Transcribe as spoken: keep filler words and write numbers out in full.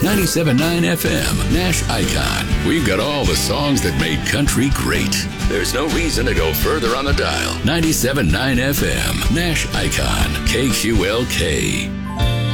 ninety-seven point nine F M, Nash Icon. We've got all the songs that made country great. There's no reason to go further on the dial. ninety-seven point nine F M, Nash Icon, K Q L K.